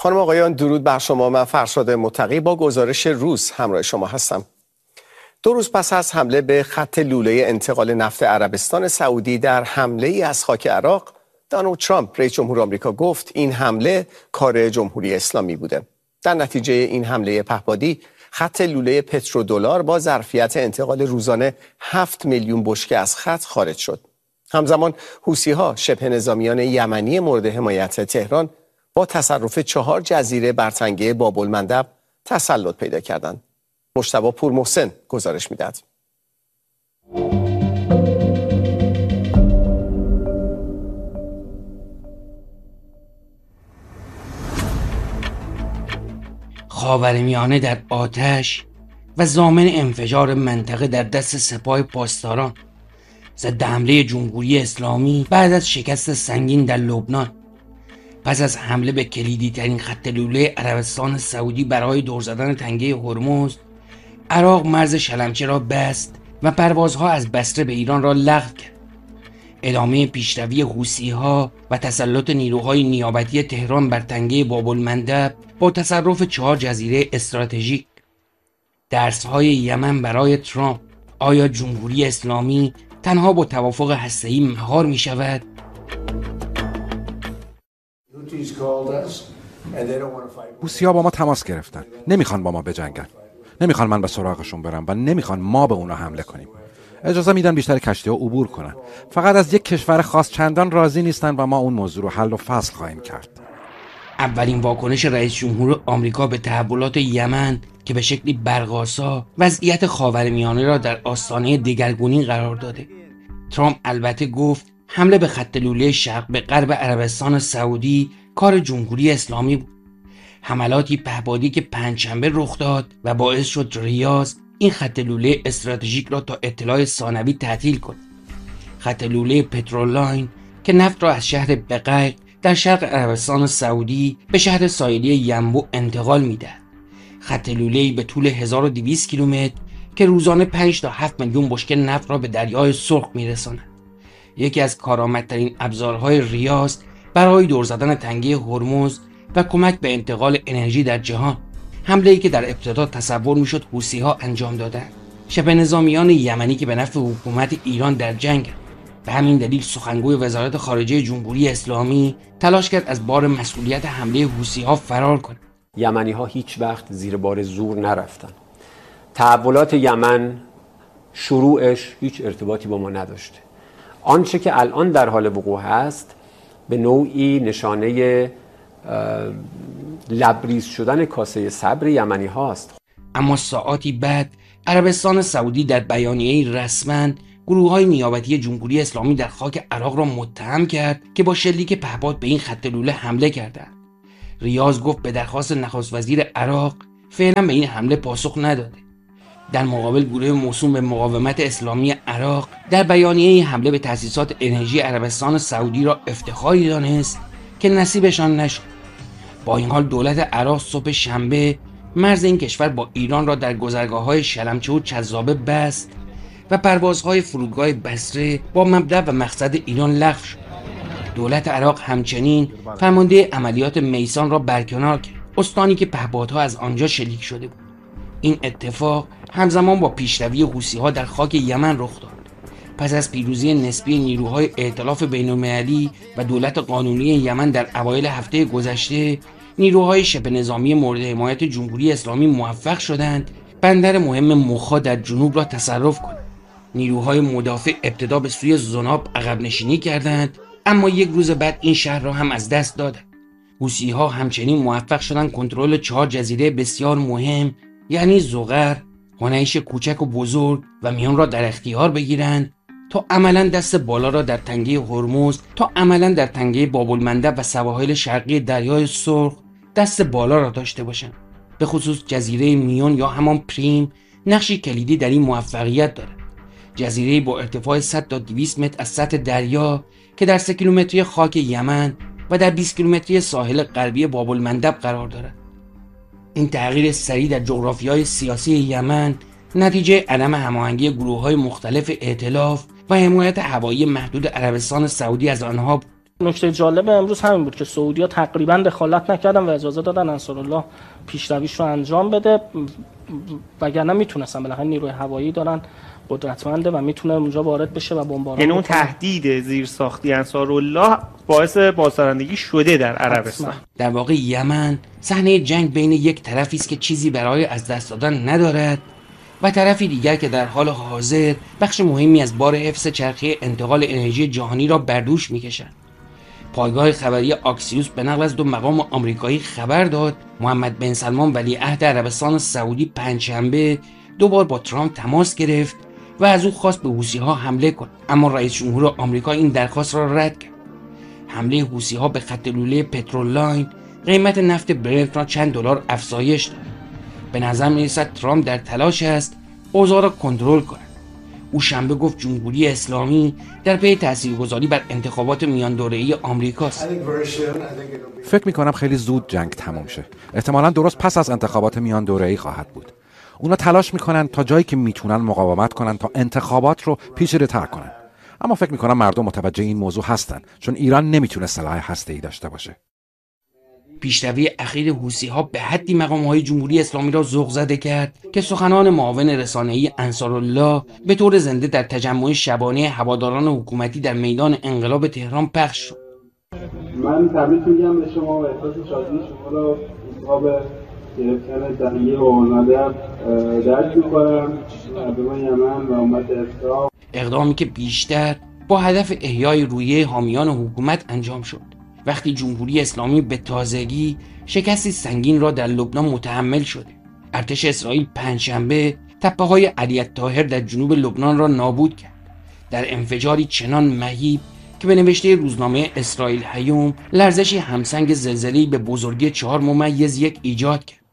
خانم آقایان درود بر شما. من فرشاد متقی با گزارش روز همراه شما هستم. 2 روز پس از حمله به خط لوله انتقال نفت عربستان سعودی در حمله ای از خاک عراق، دونالد ترامپ رئیس جمهور آمریکا گفت این حمله کار جمهوری اسلامی بوده. در نتیجه این حمله پهپادی خط لوله پترودلار با ظرفیت انتقال روزانه 7 میلیون بشکه از خط خارج شد. همزمان حوثی‌ها شبه نظامیان یمنی مورد حمایت تهران با تصرف 4 جزیره بر تنگه باب‌المندب تسلط پیدا کردند. مجتبی پورمحسن گزارش می‌دهد. خاورمیانه در آتش و ضامن انفجار منطقه در دست سپاه پاسداران ضد حمله جمهوری اسلامی بعد از شکست سنگین در لبنان. پس از حمله به کلیدی ترین خط لوله عربستان سعودی برای دور زدن تنگه هرمز، عراق مرز شلمچه را بست و پروازها از بصره به ایران را لغو کرد. ادامه پیشروی حوثی‌ها و تسلط نیروهای نیابتی تهران بر تنگه باب‌المندب با تصرف 4 جزیره استراتژیک. درس‌های یمن برای ترامپ: آیا جمهوری اسلامی تنها با توافق هسته‌ای مهار می‌شود؟ حوثی‌ها با ما تماس گرفتن. نمیخوان با ما بجنگن. نمیخوان من به سراغشون برم و نمیخوان ما به اونا حمله کنیم. اجازه میدن بیشتر کشتی‌ها عبور کنن. فقط از یک کشور خاص چندان راضی نیستن و ما اون موضوع رو حل و فصل خواهیم کرد. اولین واکنش رئیس جمهور آمریکا به تحولات یمن که به شکلی برق‌آسا وضعیت خاورمیانه را در آستانه دگرگونی قرار داده. ترامپ البته گفت حمله به خط لوله شرق به غرب عربستان سعودی کار جمهوری اسلامی بود. حملاتی پهپادی که پنجشنبه رخ داد و باعث شد ریاض این خط لوله استراتژیک را تا اطلاع ثانوی تعطیل کند. خط لوله پترولاین که نفت را از شهر بقیق در شرق عربستان سعودی به شهر ساحلی ینبوع انتقال می‌دهد. خط لوله‌ای به طول 1200 کیلومتر که روزانه 5 تا 7 میلیون بشکه نفت را به دریای سرخ می‌رساند. یکی از کارآمدترین ابزارهای ریاض برای دور زدن تنگه هرمز و کمک به انتقال انرژی در جهان. حمله‌ای که در ابتدا تصور می‌شد حوثی‌ها انجام دادند. شبه نظامیان یمنی که به نفع حکومت ایران در جنگ. به همین دلیل سخنگوی وزارت خارجه جمهوری اسلامی تلاش کرد از بار مسئولیت حمله حوثی‌ها فرار کند. یمنی‌ها هیچ وقت زیر بار زور نرفتن. تحولات یمن شروعش هیچ ارتباطی با ما نداشته. آنچه که الان در حال وقوع هست به نوعی نشانه لبریز شدن کاسه صبر یمنی هاست. اما ساعاتی بعد عربستان سعودی در بیانیه‌ای رسما گروه‌های نیابتی جمهوری اسلامی در خاک عراق را متهم کرد که با شلیک پهپاد به این خط لوله حمله کردند. ریاض گفت به درخواست نخست وزیر عراق فعلا به این حمله پاسخ نداده. در مقابل گروه موسوم به مقاومت اسلامی عراق در بیانیه حمله به تأسیسات انرژی عربستان سعودی را افتخاری دانست که نصیبشان نشد. با این حال دولت عراق صبح شنبه مرز این کشور با ایران را در گذرگاه‌های شلمچه و چذابه بست و پروازهای فرودگاه بصره با مبدأ و مقصد ایران لغو شد. دولت عراق همچنین فرمانده عملیات میسان را برکنار کرد، استانی که پهپادها از آنجا شلیک شده بود. این اتفاق همزمان با پیشروی حوثی‌ها در خاک یمن رخ داد. پس از پیروزی نسبی نیروهای ائتلاف بین‌المللی و دولت قانونی یمن در اوایل هفته گذشته، نیروهای شبه نظامی مورد حمایت جمهوری اسلامی موفق شدند بندر مهم موخا در جنوب را تصرف کنند. نیروهای مدافع ابتدا به سوی زناب عقب نشینی کردند، اما یک روز بعد این شهر را هم از دست دادند. حوثی‌ها همچنین موفق شدند کنترل 4 جزیره بسیار مهم یعنی زغر، هنیش کوچک و بزرگ و میان را در اختیار بگیرند تا عملاً دست بالا را در تنگه هرمز در تنگه باب‌المندب و سواحل شرقی دریای سرخ دست بالا را داشته باشند. به خصوص جزیره میون یا همان پریم نقشی کلیدی در این موفقیت دارد. جزیره با ارتفاع 100 تا 200 متر از سطح دریا که در 3 کیلومتری خاک یمن و در 20 کیلومتری ساحل غربی باب‌المندب قرار دارد. این تغییر سریع در جغرافیای سیاسی یمن نتیجه عدم هماهنگی گروه‌های مختلف ائتلاف و حمایت هوایی محدود عربستان سعودی از آنها بود. نکته جالب امروز همین بود که سعودی‌ها تقریبا دخالت نکردن و اجازه دادن انصارالله پیشرویش رو انجام بده، وگرنه میتونستن. بالاخره نیروی هوایی دارن قدرتمنده و میتونه اونجا وارد بشه و بمباران یعنی اون تهدید زیرساختی انصارالله باعث بازدارندگی شده در عربستان. در واقع یمن صحنه جنگ بین یک طرفی است که چیزی برای از دست دادن ندارد و طرفی دیگر که در حال حاضر بخش مهمی از بار حفظ چرخه انتقال انرژی جهانی را بر دوش می‌کشد. پایگاه خبری آکسیوس به نقل از 2 مقام آمریکایی خبر داد محمد بن سلمان ولیعهد عربستان سعودی پنجشنبه 2 بار با ترامپ تماس گرفت و از او خواست به حوثی‌ها حمله کند، اما رئیس جمهور آمریکا این درخواست را رد کرد. حمله حوثی‌ها به خط لوله پترول لاین قیمت نفت برنت را چند دلار افزایش داد. به نظر می‌رسد ترامپ در تلاش است اوضاع را کنترل کند. او شنبه گفت جمهوری اسلامی در پی تاثیرگذاری بر انتخابات میان دوره‌ای آمریکاست. فکر می‌کنم خیلی زود جنگ تمام شه. احتمالاً درست پس از انتخابات میان دوره‌ای خواهد بود. اونا تلاش میکنن تا جایی که میتونن مقاومت کنن تا انتخابات رو پیچیده‌تر کنن. اما فکر میکنم مردم متوجه این موضوع هستن، چون ایران نمیتونه سلاح هسته‌ای داشته باشه. پیشروی اخیر حوثی‌ها به حدی مقام‌های جمهوری اسلامی را ذوق زده کرد که سخنان معاون رسانه‌ای انصارالله به طور زنده در تجمع شبانه هواداران حکومتی در میدان انقلاب تهران پخش شد. من تبریک میگم به شما و احساس شادی شما را انتخاب گرفتن تغییر و ندب درک می‌کنم. مردم یمن و امت اسلام اقدامی که بیشتر با هدف احیای رویه حامیان حکومت انجام شد وقتی جمهوری اسلامی به تازگی شکستی سنگین را در لبنان متحمل شده. ارتش اسرائیل پنجشنبه تپه‌های علی الطاهر در جنوب لبنان را نابود کرد در انفجاری چنان مهیب که به نوشته روزنامه اسرائیل هیوم لرزشی همسنگ زلزله‌ای به بزرگی 4.1 ایجاد کرد.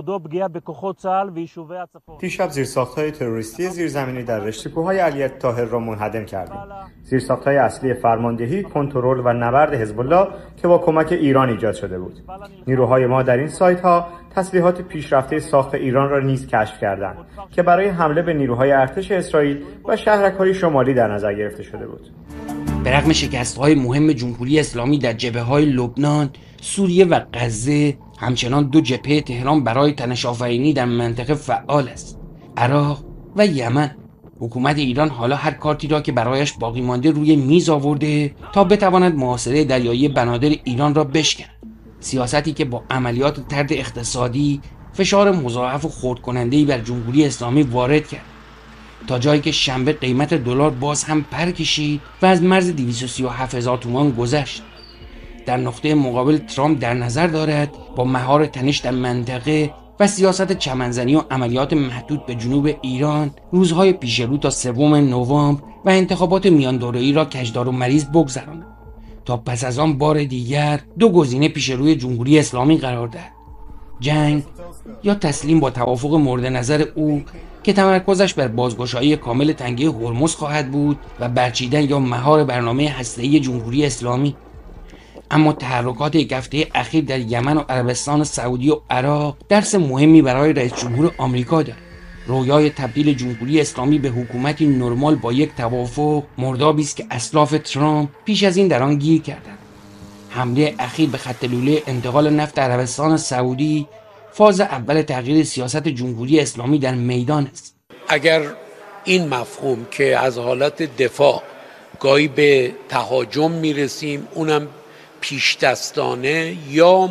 دیشب زیرساخت‌های تروریستی زیرزمینی در رشته کوههای علی الطاهر را منهدم کردیم. زیرساخت‌های اصلی فرماندهی، کنترل و نبرد حزب الله که با کمک ایران ایجاد شده بود. نیروهای ما در این سایت‌ها تسلیحات پیشرفته ساخت ایران را نیز کشف کردند که برای حمله به نیروهای ارتش اسرائیل و شهرک‌های شمالی در نظر گرفته شده بود. به رغم شکست‌های مهم جمهوری اسلامی در جبهه‌های لبنان، سوریه و غزه، همچنان 2 جبهه تهران برای تنش‌آفرینی در منطقه فعال است. عراق و یمن. حکومت ایران حالا هر کارتی را که برایش باقی مانده روی میز آورده تا بتواند محاصره دریایی بنادر ایران را بشکند. سیاستی که با عملیات طرد اقتصادی فشار مضاعف و خرد کننده‌ای بر جمهوری اسلامی وارد کرد تا جایی که شنبه قیمت دلار باز هم پر کشید و از مرز 237,000 تومان گذشت. در نقطه مقابل ترامپ در نظر دارد با مهار تنش در منطقه و سیاست چمنزنی و عملیات محدود به جنوب ایران روزهای پیش رو تا 3 نوامبر و انتخابات میان دوره‌ای را کجدار و مریض بگذراند تا پس از آن بار دیگر 2 گزینه پیش روی جمهوری اسلامی قرار دهد: جنگ یا تسلیم با توافق مورد نظر او که تمرکزش بر بازگشایی کامل تنگه هرمز خواهد بود و برچیدن یا مهار برنامه هسته‌ای جمهوری اسلامی. اما تحرکات 1 هفته اخیر در یمن و عربستان سعودی و عراق درس مهمی برای رئیس جمهور آمریکا دارد. رویای تبدیل جمهوری اسلامی به حکومتی نرمال با یک توافق مردابی است که اسلاف ترامپ پیش از این در آن گیر کردند. حمله اخیر به خط لوله انتقال نفت عربستان سعودی فاز اول تغییر سیاست جمهوری اسلامی در میدان است. اگر این مفهوم که از حالت دفاع گاهی به تهاجم میرسیم، اونم پیش دستانه یا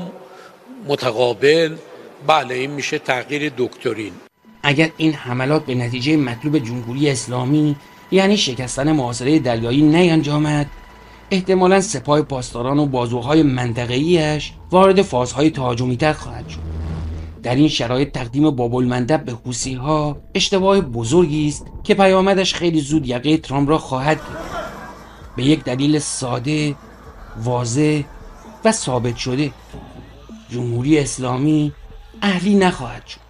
متقابل، بله این میشه تغییر دکترین. اگر این حملات به نتیجه مطلوب جمهوری اسلامی یعنی شکستن محاصره دریایی نینجامد، احتمالاً سپاه پاسداران و بازوهای منطقه‌ایش وارد فازهای تهاجمی‌تر خواهد شد. در این شرایط تقدیم باب‌المندب به حوثی‌ها اشتباه بزرگی است که پیامدش خیلی زود یقه ترامپ را خواهد گرفت. به یک دلیل ساده، واضح و ثابت شده: جمهوری اسلامی اهلی نخواهد شد.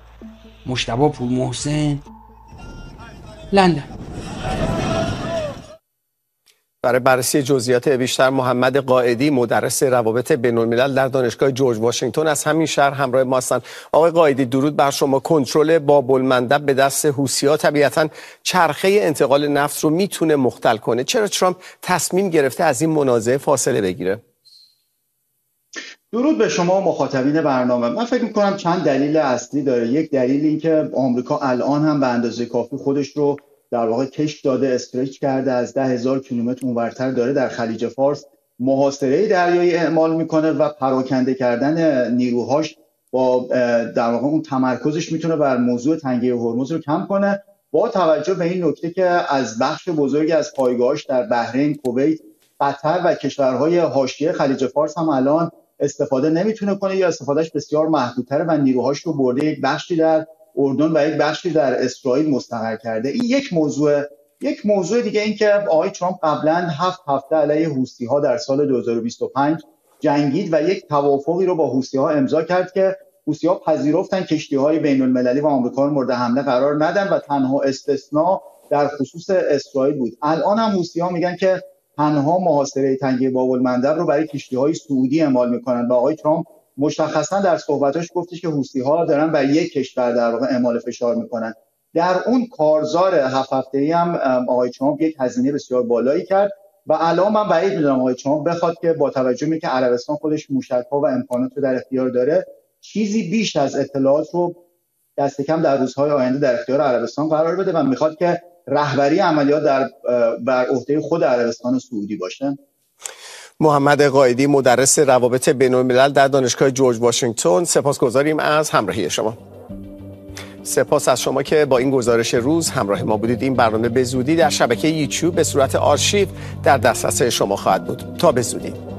مجتبی پورمحسن، لندن. برای بررسی جزئیات بیشتر محمد قائدی مدرس روابط بین‌الملل در دانشگاه جورج واشنگتن از همین شهر همراه ما هستند. آقای قائدی درود بر شما. کنترل باب المندب به دست حوثی‌ها طبیعتاً چرخه انتقال نفت رو میتونه مختل کنه. چرا ترامپ تصمیم گرفته از این منازعه فاصله بگیره؟ درود به شما و مخاطبین برنامه. من فکر می‌کنم چند دلیل اصلی داره. یک دلیل این که آمریکا الان هم به اندازه کافی خودش رو در واقع کش داده، استرچ کرده، از 10,000 کیلومتر اونورتر داره در خلیج فارس محاصره دریایی اعمال میکنه و پراکنده کردن نیروهاش با در واقع اون تمرکزش میتونه بر موضوع تنگه هرمز رو کم کنه، با توجه به این نکته که از بخش بزرگی از پایگاهاش در بحرین، کویت، قطر و کشورهای حاشیه خلیج فارس هم الان استفاده نمیتونه کنه یا استفادهش بسیار محدودتره و نیروهاش رو برده یک بخشی در اردن و یک بخشی در اسرائیل مستقر کرده. این یک موضوع دیگه این که آقای ترامپ قبلا 7 هفته علیه حوثی‌ها در سال 2025 جنگید و یک توافقی رو با حوثی‌ها امضا کرد که حوثی‌ها پذیرفتن کشتی‌های بین‌المللی و آمریکا رو مورد حمله قرار ندن و تنها استثناء در خصوص اسرائیل بود. الان هم حوثی‌ها میگن که تنها محاصره تنگه باب المندب رو برای کشتی‌های سعودی اعمال می‌کنن و آقای ترامپ مشخصا در صحبتاش گفتش که حوثی‌ها دارن بر یک کشور در واقع اعمال فشار می‌کنن. در اون کارزار 7 هفته‌ای هم آقای ترامپ یک هزینه بسیار بالایی کرد و الان من بعید می‌دونم آقای ترامپ بخواد که با توجه به اینکه عربستان خودش موشک‌ها و امکانات رو در اختیار داره چیزی بیش از اطلاعات رو دست کم در روزهای آینده در اختیار عربستان قرار بده و می‌خواد که رهبری عملیات بر عهده خود عربستان سعودی باشه. محمد قائدی مدرس روابط بین‌الملل در دانشگاه جورج واشنگتن، سپاسگزاریم از همراهی شما. سپاس از شما که با این گزارش روز همراه ما بودید. این برنامه به زودی در شبکه یوتیوب به صورت آرشیو در دسترس شما خواهد بود. تا به زودی.